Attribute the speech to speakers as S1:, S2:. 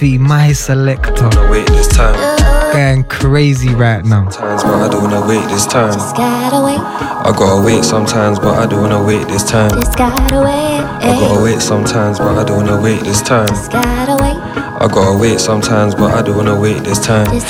S1: be my selector.
S2: Wait this time.
S1: Going crazy right now.
S2: Sometimes, but I don't wanna wait this time.
S3: Just gotta wait.
S2: I gotta wait sometimes, but I don't wanna wait this time.
S3: Just gotta wait.
S2: I gotta wait sometimes, but I don't wanna wait this time.
S3: Just gotta wait.
S2: I gotta wait sometimes, but I don't wanna wait this time.
S3: Just